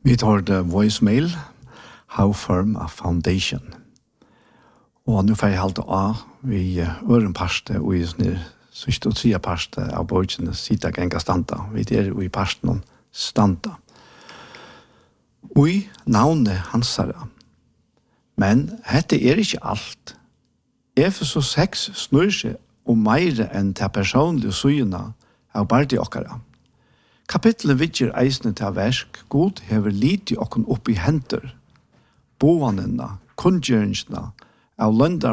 Vi tar det voicemail, How Firm a Foundation. Og nå får jeg halte av vi øren parste og i sånne sørste og tredje parste av bøkene sida genga standa. Vi er i parsten standa. Og i navnet hansara. Men dette er ikke alt. Efesos 6 snur seg om meire enn til personlige syene av bardi okkara. Kapitlet vidger eisene til versk, God hever liti okken opp i henter, boanina, kunngjøringsna, av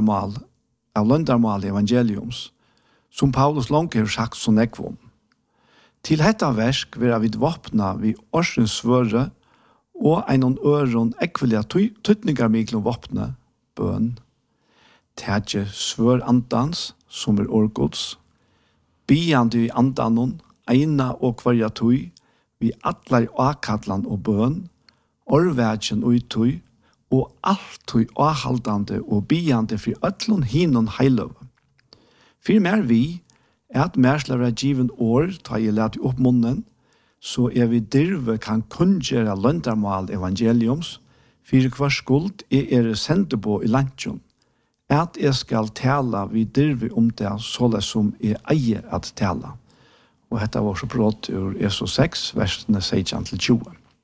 løndarmal evangeliums, som Paulus langt har sagt så nekvom. Til hetta versk vera vid vopna vi årsens svøre og einon øron ekvelia tøytningar miklom vopna, bøn, tætje svør andans, som orgods, biande i andanon, eina og kvarja tøy, vi atlar akadlan og bøn, orvætjen og tøy, og alt tøy avhaldande og biande fri ötlun hinon heiløv. Fyr mer vi, at merslara given år, ta i leti opp munnen, så vi dirve kan kunngjera løndarmal evangeliums, fyr hver skuld sende på i lantjon, at skal tala vi dirve om det såle som eier at tala. Og dette var så brått ur Efesos 6, versene 16-20.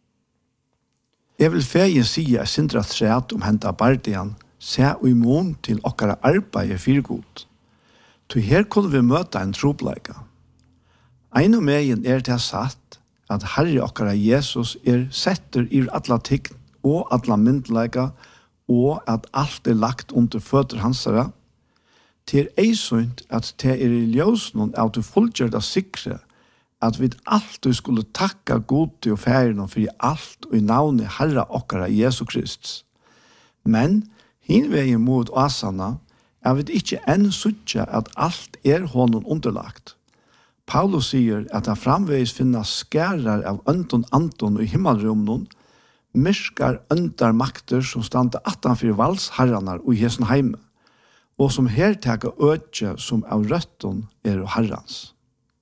Jeg vil fegin sige sindra træt om henta bardian, se og imon til okkara arbeid fyrgod. Så her kunne vi møte en trobleika. Ein og megin til satt at Herre okkara Jesus setter i alla tign og alla myndleika, og at alt lagt under føtter hansara, til sunt at det i ljøsnen av du fullgjørda sikre at vi alltid skulle takka gode og færen for alt og i navnet Herre okkara Jesu Kristus. Men hinvegen mot asana vi ikke enn suttja at alt honom underlagt. Paulus sier at han framveis finna skærar av anton i himmelrumnon, myskar øndar makter som standa attanfyr valsherranar og i hesen heime, og som her teka øtje som av røtten og herrans.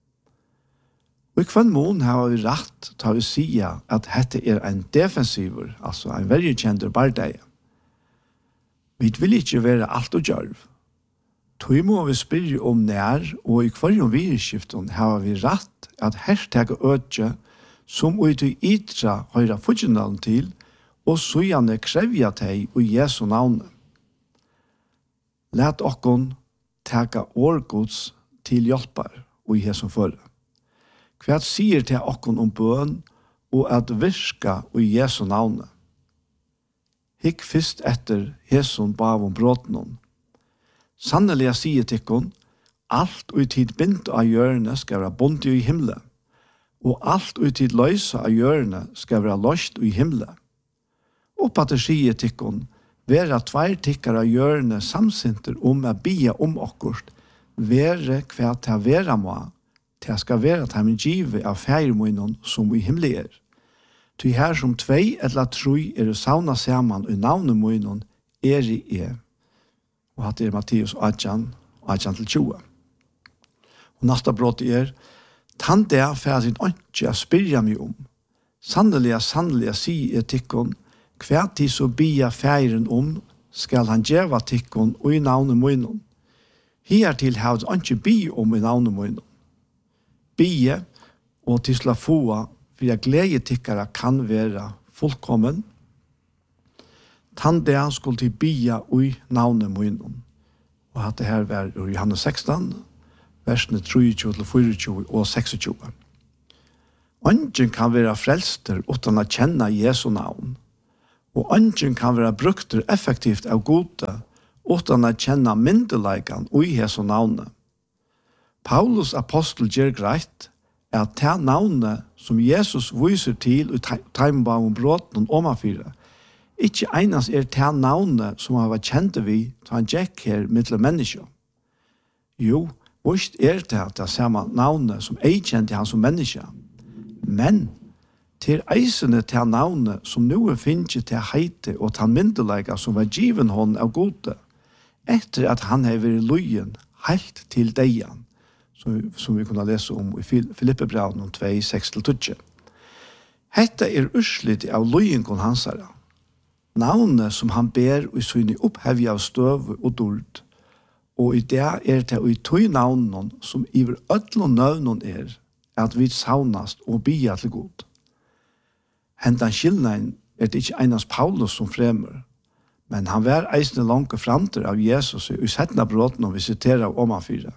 Og i kvann mån har vi rett til å si at dette en defensiver, altså en veldig kjent bardeie. Vi vil ikke være alt og djørv. Tog må vi spyrre om nær, og i hver virkskiften har vi rett at her teka øtje som ut i ytra høyra fudgenalen til, og så gjerne krevja teg i Jesu navnet. Læt okkon teka årgods til hjelpar og i Jesu føre. Hva sier til okkon om bøn og at virka og i Jesu navnet? Hikk fyrst etter Jesu bav om bråtenon. Sannelig sier til okkon, alt og i tid bint av hjørne skal være bondt i himmelen, og alt og i tid løysa av hjørne skal være løst i himmelen. Oppa til sier til okkon, vera tvær tikkar av hjørne samsinter om å bia om okkurt, være hva til vera må, til skal være til min givet av feirmoinon som i himmelig Ty her som tvei eller troi sauna saman i navnemoinon i Og hatt Matteus 18, 18-20. Og nasta brott tann der færdig ikke spyrja mig om. Sannelig sier tikkon, hva til så bia feiren om, skal han djeva tikkon og i navnet moinon. Hiertil har han ikke bi om i navnet moinon. Bie og til slafoa, for jeg glede tikkara kan være fullkommen. Tande skulle til bia og i navnet moinon. Og hatt det her var i Johannes 16, versene 23-24 og 26. Ingen kan være frelster utan å kjenne Jesu navn. Og ingen kan være brukter effektivt av gode utan å kjenne myndelikan og i Jesu navnet. Paulus apostel gjør greit at det navnet som Jesus viser til i teimbam om bråten og omafyra, ikke enas det navnet som han var kjent vi til han gikk her mittel mennesker. Jo, vist det samme navnet som jeg kjente han som menneske. Men til eisene til navnet som nå finnes til heite og til myndelega som var given hon av gode, etter at han har vært løyen helt til deian, som vi kunne lese om i Filippebrevnen 2, 6-12. Hetta urslit av løyingon hansara. Navnet som han ber i syne opphevja av støv og dord, og i det det i tøy navnen som iver ødlån nøvnen at vi saunast og bia til god. Hentan skillnaden det ikke einast Paulus som fremur, men han var eisne langt framter av Jesus i settna bråten og vi siterer av omanfyra.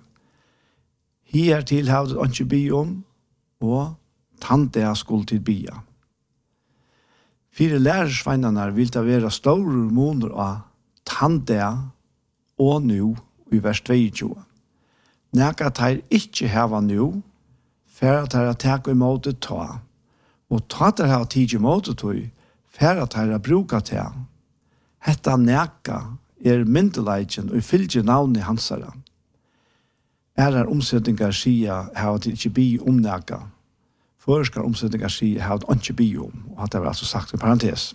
Hier til havdet ikke bi om, og tante skuld til bia. Fire lærersveinene vil det være store måneder av tante og nu i vers 22. Nækka teir ikkje heva nu, færa teir takk i måte ta, og ta teir hava tid i måte tog, færa teir bruka ta. Hetta nækka myndeleidjen og fylgje navn i hansara. Omsetningar sia hava til ikkje bi nækka. Førskar omsetningar sia hava til ikkje bi og det var altså sagt i parentes.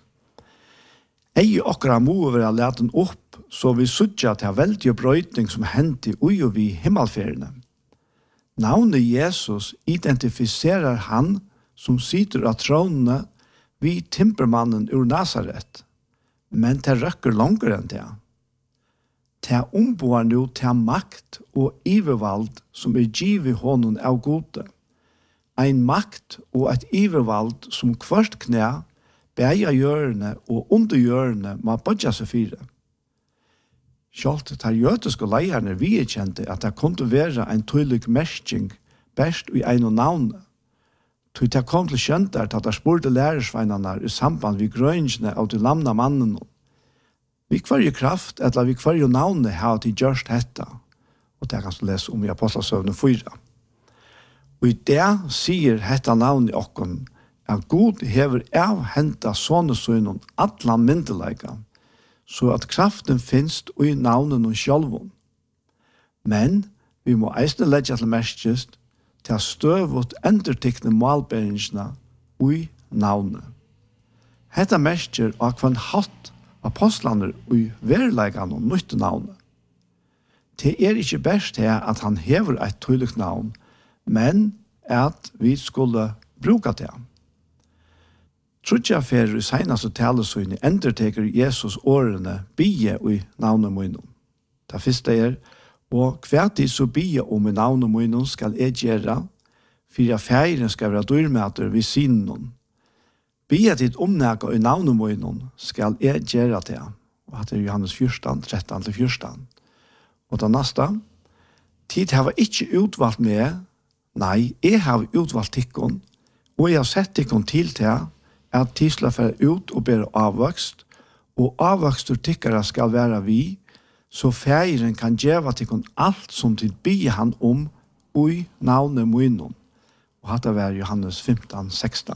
Ei okkara må vera leten opp, så vi sutja til veldige brøytning som hendte ui og vi himmelferiene. Navnet Jesus identifiserar han som sitter av trådene vi timpermannen ur Nazaret, men det røkker langer enn det. Det omboar nu til makt og ivervald som givet honom av gode. Ein makt og et ivervald som kvart knæ, beia hjørne og under hjørne må bodja seg fire. Sjalt tar jødiske leierne vi kjente at det kunne være en tydelig merking best i en navne. Tog det kom til kjent at det spurte lærersveinene i samband med grønnsene av de lamna mannen. Vi kvarje kraft, eller vi kvarje navne har til gjørst hetta. Og det kan du lese om i Apostlasøvne 4. Og i det sier hetta navne okkon at Gud hever avhenta sånne alla myndeleika, så at kraften finst i navnen og sjálvun. Men vi må eisne leggja til merkest til støvut endertikne malberingsna i navnet. Hetta merker av kvann hatt apostlaner i verleikan og nytte navnet. Det ikke best her at han hever et tydelig navn, men at vi skulle bruka det. Trudja fer i seinaste talesøyne enderteker Jesus årene bie i navnet munnen. Det første og kvært så bie om i navnet munnen skal jeg gjøre, for jeg feiren skal være dyrmæter ved sinnen. Bie ditt omnæka i navnet munnen skal jeg gjøre det. Og det Johannes 14, 13-14. Og det neste, tid har ikke utvalgt meg, nei, jeg har utvalgt tikkun, og jeg har sett tikkun til til at tisla fer ut og ber avvokst, og avvokstur tikkara skal være vi, så feiren kan gjeva tikkun alt som til bie han om ui navnet munnen. Og hatt var Johannes 15, 16.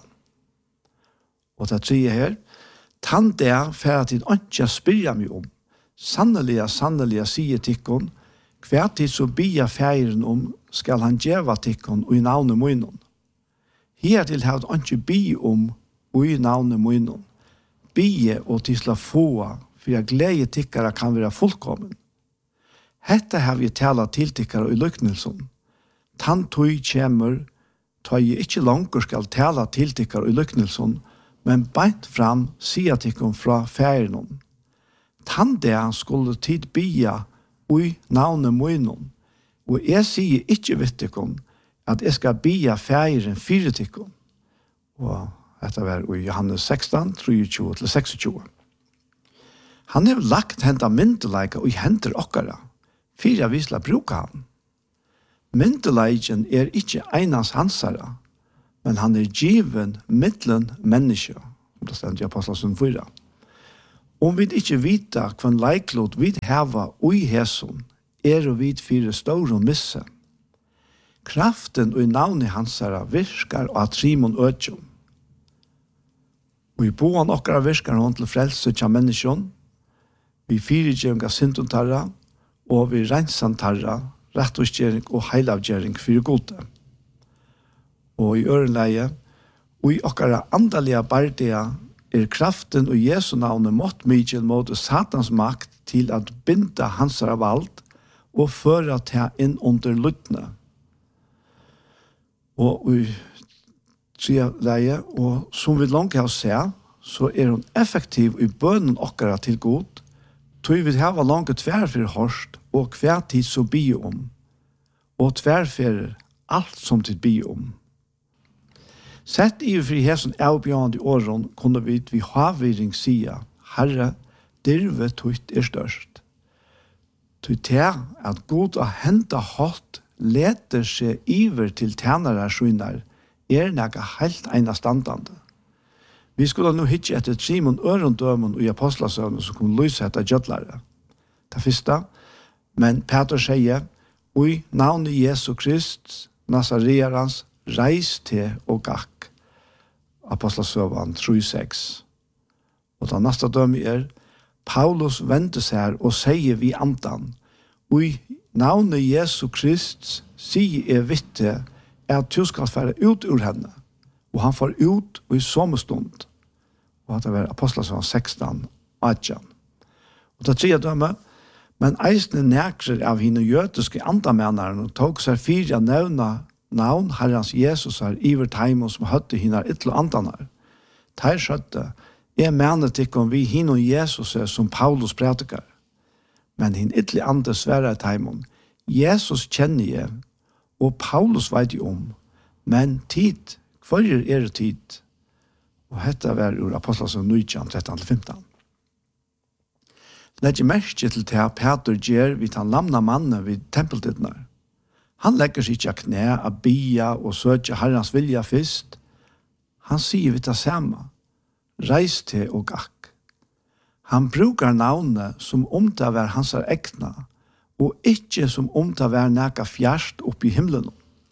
Og det tredje her, tann der fer til ikke spyrja meg om. Sannelig, sier tikkun, hver tid så bia feiren om skal han gjeva tikkun ui navnet munnen. Her til har han ikke bi om ui navnet munnen. Bie og tisla få, for jeg glede tikkara kan være fullkommen. Hetta har vi tala til tikkara i lyknelsen. Tann tøy kjemur, tøy jeg ikke langer skal tala til tikkara i lyknelsen, men beint fram sier tikkun fra feiren. Tann der skulle tid bia ui navnet munnen. Og jeg sier ikke vidt tikkun at jeg skal bia feiren fire tikkun. Og dette var i Johannes 16, 23-26. Han har lagt henda myndeleika og henter okkara, fyra visla bruka han. Myndeleiken ikke einans hansara, men han given mittlen menneske, om det stendt i Apostlasøvne 4. Om vi ikke vita hvan leiklot vi heva ui heson, og vi fire store misse. Kraften og navnet hansara virkar av trimon øtjum. Og i boan okkara virkar hon til frelse tja menneskjon, vi fyrirgjering av syntuntarra, og vi rensantarra, rettosgjering og heilavgjering fyrir gode. Og i ørenleie, og i okkara andalige bardia, kraften og Jesu navnet mått mykje mot Satans makt til at binda hansara vald og føra til inn under luttene. Og i leie, og som vi langt har sett, så hun effektiv i bønnen okkara til god, tog vi hava langt tverfer hørst, og hver tid så bi om, og tverfer alt som tid bi om. Sett i fri hesen avbjørende åren, kunne vi havviring sia, Herre, dirve tutt størst. Tutt at god og henta hatt leter seg iver til tjenere skjønner, nega helt enastandande. Vi skulle nå hitje etter Simon Ørendømen og i Apostlasøvnen som kunne lyse etter gjødlare. Det første, men Peter sier, «Oi, navnet Jesu Krist, Nazareans, reis til og gakk». Apostlasøvnen 3:6. Og det neste dømme Paulus vendte seg og sier vi andan, «Oi, navnet Jesu Krist, sier vitte, at du skal fære ut ur henne, og han får ut i sommerstund. Og det var Apostlasøvnen 16:18. Og det tredje dømme, men eisne nekrer av henne jødiske andamennerne og tog seg fire navn Herrens Jesus er iver teimon som høtte henne ytterlig andanar. Teir skjøtte, mener tikkum vi henne Jesus er som Paulus prædikar. Men henne ytterlig andre svære teimon, Jesus kjenner jeg, og Paulus vet jo om, men tid, hver det tid? Og dette var ur Apostlasøvnen 9:13-15. Legger merke til at Peter gjør vid han lamna mannen vid tempeltidnar. Han legger seg ikke av knæ, av bia og søker Herrens vilja først. Han sier vidt det samme, reis til og gakk. Han brukar navnet som om det var hans ekna, og ikke som om det var neka fjerst opp i himmelen.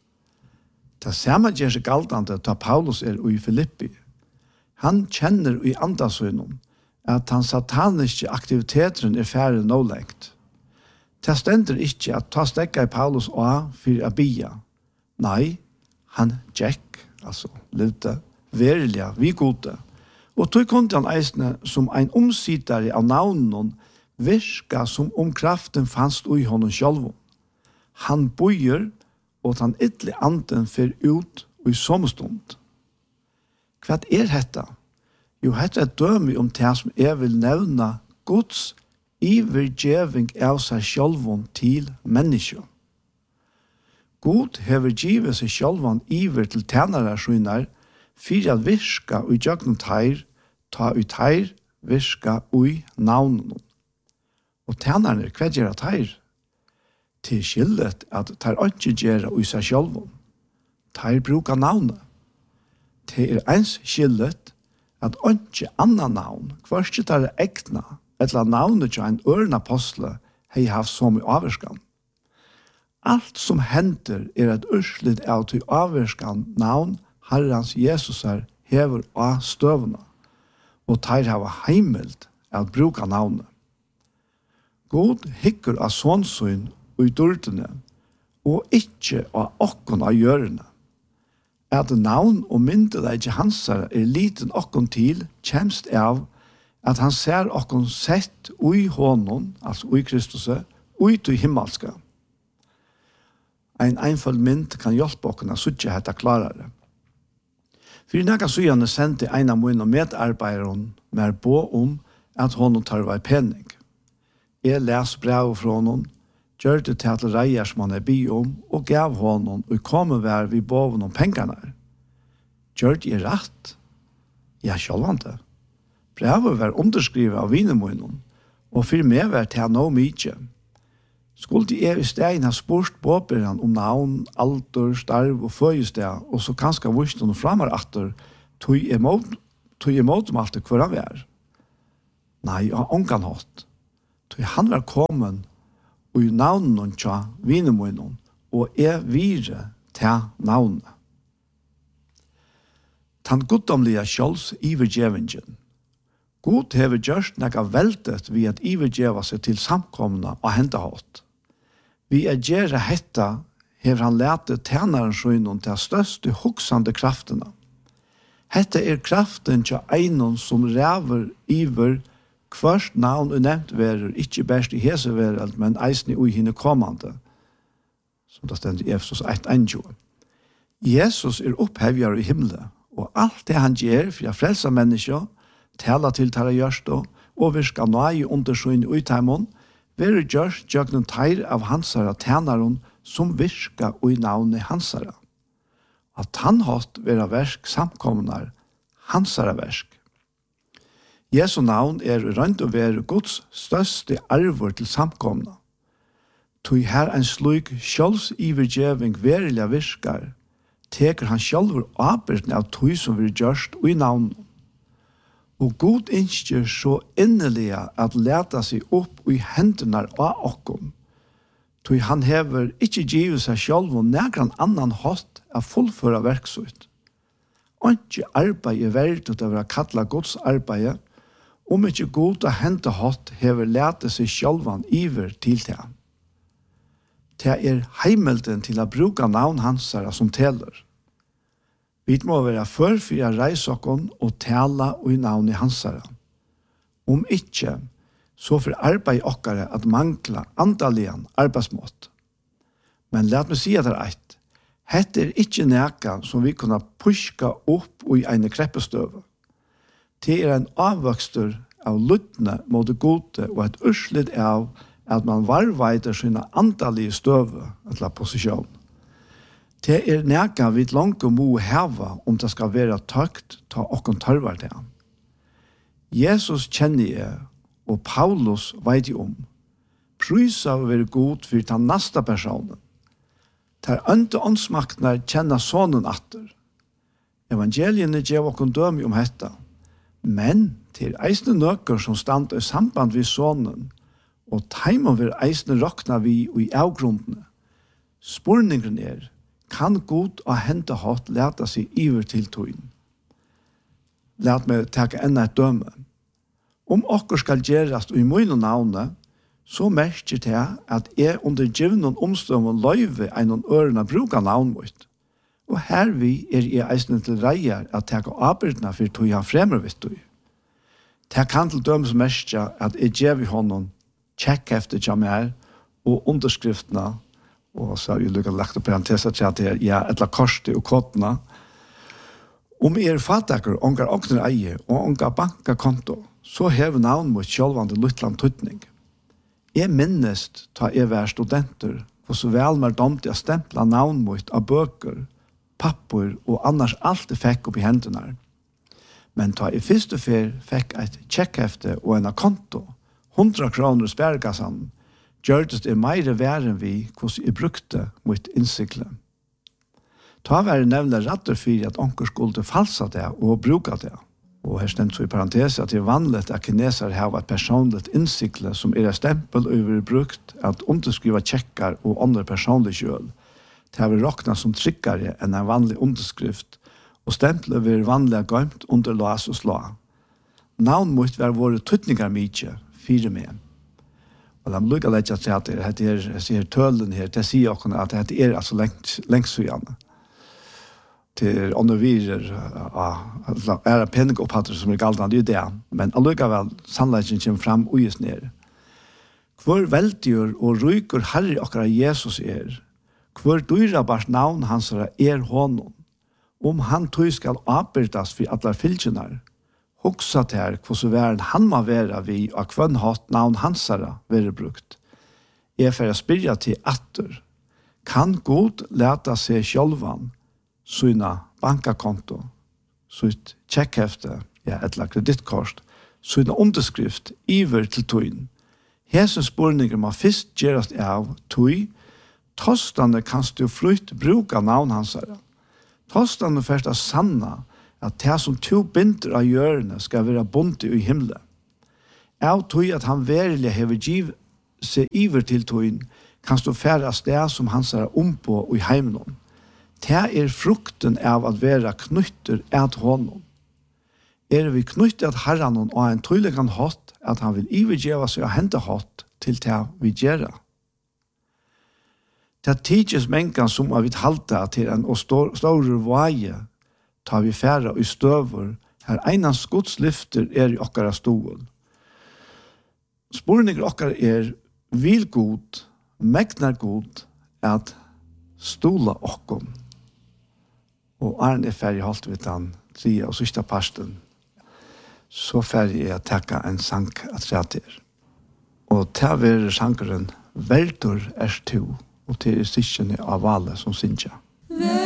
Det samme gjør seg galtande da Paulus i Filippi. Han kjenner i andasøgnen at hans sataniske aktiviteter færre nålengt. Det stender ikke at ta stekka i Paulus og for å bia. Nei, han gikk, altså levde, verilig, vi gode. Og tog kunne han eisne som en omsidare av navnen virka som om kraften fanns i honom själv. Han bøyer, og han ytterlig anden fer ut i sommerstund. Hva detta? Jo, dette døme om det som vil nevne Guds ivergjeving av seg sjølven til mennesker. God hever givet seg sjølven iver til tjenere skjønner, for at virka og gjøgnen teir, ta ut teir, virka og navnen. Og tjenerne, hva gjør teir? Til skillet at teir ikke gjør i seg sjølven. Teir bruker navnet. Det ens skillet at ikke annan navn, hva ikke teir ekna, eller navnet til en øren apostle har haft så mye avverskan. Alt som hender et urslit av til avverskan navn Herrens Jesus hever av støvna, og teir hava heimelt at bruka navnet. God hikker av sånsyn og i dårdene, og ikke av okkon av gjørende. At navn og myndet ikke hansar liten okkon til, kjemst av at han ser okkon sett ui honom, altså ui Kristus, ui til himmelska. En einfølg mynd kan hjelpe okkon å suttje hetta klarare. For nega suyane sendte en av mine medarbeideren med på om at honom tar vei penning. Jeg les brev fra honom, gjør det til at reier som han bi om, og gav honom, og kommer vær vi boven om pengarna. Gjør det rett? Ja, sjølvande. Brevet var underskrivet av vinemunnen, og for meg var det noe mye. Skulle jeg i stedet ha spurt påbyrjan om navn, alder, starv og føyested, og så kanskje vurst noen framar atter, tog jeg mot om alt hver han var. Nei, jeg har ångan hatt. Tog han var kommet, og i navnen tja vinemunnen, og jeg vire til navnet. Tan goddomlige kjøls ivergjevingen. God hever gjørst nekka veldet vi at ivergjeva seg til samkomna og hentehatt. Vi gjerra hetta hever han lete tjenaren skjønnen til største hoksande kraftene. Hetta kraften til einon som ræver iver kvørst navn og nevnt verer, ikke best i hese vereld, men eisne ui henne kommande, som det stender i Efesos 1:1. Jesus opphevjar i himle, Og alt det han gjør for å frelse mennesker, tala til tæra gjørst og virka nøye undersyn utheimån, være gjørst gjøgnen teir av hansara tænaren som virka ui navnet hansara. At han hatt være versk samkomnar hansara versk. Jesu navn rønt å være Guds største arvor til samkomna. Tog her en slik sjølvsivergjeving verilig virkar, teker han sjálfur ábyrgdin av tog som vi gjørst og i navn. Og Gud innskjer så innelega at leta seg opp i hendene av okkom. Tog han hever ikkje givet seg sjálf og negran annan hatt av fullføra verksut. Og ikke arbeid verdt til å være kalla Guds arbeid, om ikke god og hente hatt hever leta seg sjálvan iver til det. Det heimelden til å bruke navn hansara som teler. Vi må være førfyra reisokken og tala og i navn i hansara. Om ikke, så får arbeid okkare at mangla andalian arbeidsmått. Men let meg si at det eit. Hette ikke neka som vi kunne puska opp i en kreppestøve. Det en avvøkstur av luttene mot det gode og et urslit av at man varveider sine andalige støve eller posisjon. Det neka vi langt må heva om det skal være tøkt ta okkon tørvar det. Jesus kjenner jeg, og Paulus vet om. Prysa å være god for den neste personen. Der ønte åndsmaktene kjenner sonen atter. Evangeliene gjør okkon døm om dette. Men til eisne nøkker som stand i samband ved sonen, og teimen vil eisne råkna vi i avgrundene. Spurningen kan god og hente hatt leta seg iver til tøyen? Lat meg takke enda et døme. Om okker skal gjerast i mine navne, så merker det at jeg under givnen omstøvende løyve en ørene bruker navn mot. Og her vi jeg eisne til reier at takke arbeidene for tøy han fremmer vidt tøy. Det kan til dømes merke at jeg gjev i hånden tjekk efter jammer og underskriftene, og så har jeg lukket lagt opp parenteser til at det etla korset og kodene. Om fattaker, ongar okner eie og ongar bankakonto, så hever navn mot sjølvande luttland tøytning. Jeg minnest ta jeg vær studenter, for så vel mer domt jeg stempla navn mot av bøker, papper og annars alt jeg fikk opp i hendene. Men ta jeg første fer fikk et tjekkhefte og en konto, 100 kroner sperrekassan, gjørtes det meire væren vi hvordan jeg brukte mot innsikle. Ta var det nevne ratter for at onker skulle falsa det og bruka det. Og her stemt så i parentes at det vanlig at kineser har et personligt innsikle som et stempel over brukt at underskriva tjekkar og andre personlige kjøl. Det har vi råkna som tryggare enn en vanlig underskrift, og stempelet vil vanlig gøymt under las og slå. Navn mot var våre tøtningar mykje, fire med. Og de lukker litt til at det sier tølen her, det sier også at det altså lengst søgjende. Til undervirer, penningopphattere som galt, det det. Men allikevel, sannleggen kommer fram og gis ned. Hvor veldigur og ryker herre akkurat Jesus hvor dyrabart navn hans honom, om han tog skal avbyrdas for alle fylkjenar, hoksa til her hvordan væren han må være vi og hvem hatt navn hansara være brukt. Jeg får spyrja til atter. Kan god leta seg sjølvan sina bankakonto, sitt tjekkhefte, eller kreditkort, sina underskrift iver til tøyen. Hesen spurninger må først gjerast av tøy, tostane kanst du flytt bruka navn hansara. Tostane først sanna at det som to binder av hjørne skal være bundet i himmelen. Av tøy at han verilig hever giv seg iver til tøyen, kan stå færre sted som han ser på i heimen. Det frukten av at være knytter et honom. Vi knyttet at herren og en tøylig kan hatt at han vil ivergjeva seg og hente hatt til det vi gjør. Det tidses mengan som vi halta til en store vaje tar vi færre i støver her einans Guds lyfter i okkara stol. Spurninger okkara vil god, megnar god at stola okkom. Og Arne ferdig holdt vi den 3 og sista parsten, så ferdig jeg takka en sang at retter. Og til ver sangeren Veltor er to, og til stikkene av alle som synsja.